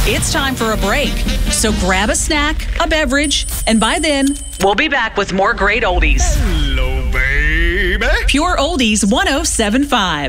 it's time for a break. So grab a snack, a beverage, and by then, we'll be back with more great oldies. Hello, baby. Pure Oldies 107.5.